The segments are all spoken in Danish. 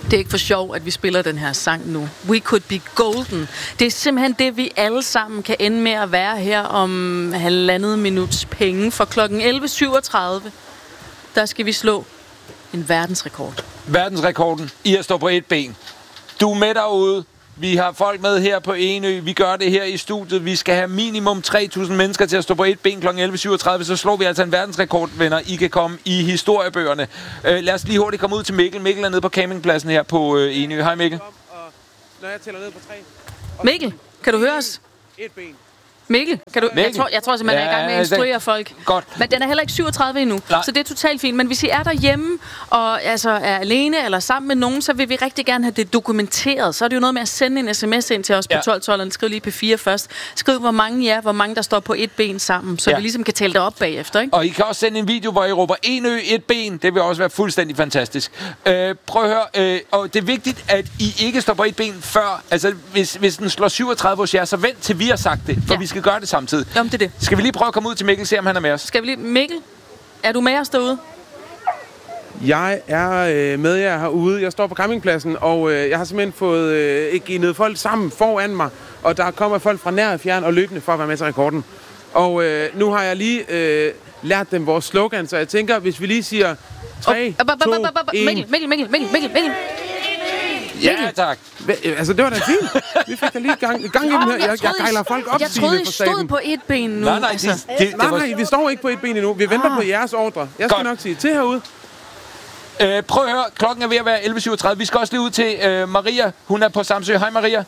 Det er ikke for sjov, at vi spiller den her sang nu. We could be golden. Det er simpelthen det, vi alle sammen kan ende med at være her om 1,5 minuts penge. For klokken 11.37, der skal vi slå en verdensrekord. Verdensrekorden i at stå på et ben. Du er med derude. Vi har folk med her på Enø. Vi gør det her i studiet. Vi skal have minimum 3.000 mennesker til at stå på et ben kl. 11.37. Så slår vi altså en verdensrekord, venner. I kan komme i historiebøgerne. Lad os lige hurtigt komme ud til Mikkel. Mikkel er nede på campingpladsen her på Enø. Hej Mikkel. Når jeg tæller ned på 3. Mikkel, kan du høre os? Et ben. Mikkel, kan du? Mikkel. Jeg tror simpelthen, jeg er i gang med at instruere folk. Godt. Men den er heller ikke 37 endnu, så det er totalt fint. Men hvis I er derhjemme og altså er alene eller sammen med nogen, så vil vi rigtig gerne have det dokumenteret. Så er det jo noget med at sende en sms ind til os på 1212'eren. Skriv lige P4 først. Skriv, hvor mange I er, hvor mange der står på et ben sammen, så vi ligesom kan tælle det op bagefter, ikke? Og I kan også sende en video, hvor I råber Enø et ben. Det vil også være fuldstændig fantastisk. Prøv at høre, og det er vigtigt, at I ikke står på et ben før. Altså, hvis den slår 37 hos jer, så vent til vi har sagt det, for vi skal gøre det samtidig. Jamen, det er det. Skal vi lige prøve at komme ud til Mikkel, se om han er med os? Skal vi lige... Mikkel, er du med os derude? Jeg er med jer herude. Jeg står på campingpladsen, og jeg har simpelthen fået givet folk sammen foran mig. Og der kommer folk fra nær og fjern og løbende for at være med til rekorden. Og nu har jeg lige lært dem vores slogan, så jeg tænker, hvis vi lige siger 3, 2, 1... Mikkel. Ja, tak. Altså, det var da fint. Vi fik da lige gang i den her. Jeg gejler folk op. Jeg troede, I stod på et ben nu. Nej, vi står ikke på et ben endnu. Vi venter på jeres ordre. Jeg skal nok sige til herude. Prøv at høre, klokken er ved at være 11.37. Vi skal også lige ud til Maria. Hun er på Samsø. Hej Maria.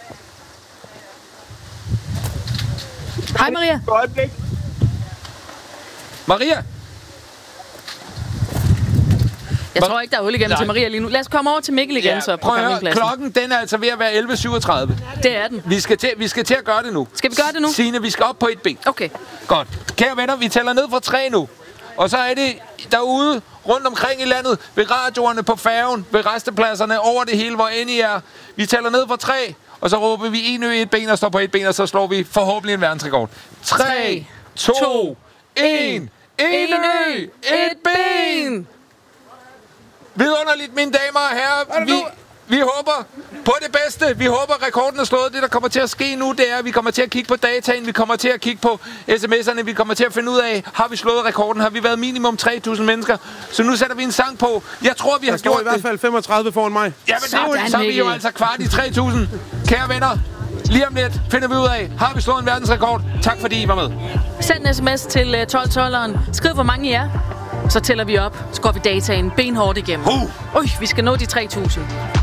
Hej Maria. Maria. Jeg tror ikke, der er hul igennem til Maria lige nu. Lad os komme over til Mikkel igen, så på campingpladsen. Klokken den er altså ved at være 11.37. Det er den. Vi skal til at gøre det nu. Skal vi gøre det nu? Signe, vi skal op på et ben. Okay. Godt. Kære venner, vi tæller ned fra 3 nu. Og så er det derude, rundt omkring i landet, ved radioerne, på færgen, ved restepladserne, over det hele, hvor end I er. Vi tæller ned fra 3, og så råber vi Enø et ben og står på et ben, og så slår vi forhåbentlig en verdensrekord. 3, 2, 1. Enø et ben! Vidunderligt, mine damer og herrer. Vi håber på det bedste. Vi håber, rekorden er slået. Det, der kommer til at ske nu, det er, at vi kommer til at kigge på dataen. Vi kommer til at kigge på sms'erne. Vi kommer til at finde ud af, har vi slået rekorden? Har vi været minimum 3.000 mennesker? Så nu sætter vi en sang på. Jeg tror, vi har gjort det. Der står i hvert fald 35 foran mig. Jamen, så er vi jo altså kvart i 3.000. Kære venner, lige om lidt finder vi ud af, har vi slået en verdensrekord? Tak fordi I var med. Send en sms til 1212'eren. Skriv, hvor mange I er. Så tæller vi op. Så går vi dataen benhårdt igennem. Vi skal nå de 3.000.